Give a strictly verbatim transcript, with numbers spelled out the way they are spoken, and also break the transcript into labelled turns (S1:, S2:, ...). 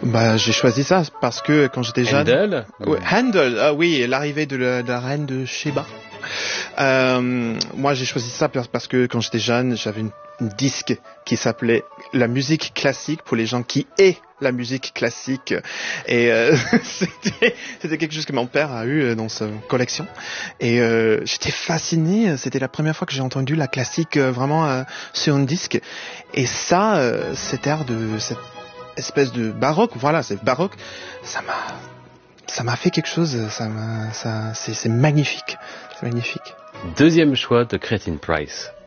S1: Bah, j'ai choisi ça parce que quand j'étais jeune...
S2: Handel
S1: ouais, Handel, ah oui, l'arrivée de la, de la reine de Sheba. Euh, moi, j'ai choisi ça parce que quand j'étais jeune, j'avais une, une disque qui s'appelait La musique classique pour les gens qui aiment la musique classique. Et euh, c'était, c'était quelque chose que mon père a eu dans sa collection. Et euh, j'étais fasciné. C'était la première fois que j'ai entendu la classique euh, vraiment euh, sur un disque. Et ça, euh, cet air de cette espèce de baroque, voilà, c'est baroque. Ça m'a, ça m'a fait quelque chose. Ça m'a, ça, c'est, c'est magnifique. C'est magnifique.
S2: Deuxième choix de Cretin Price.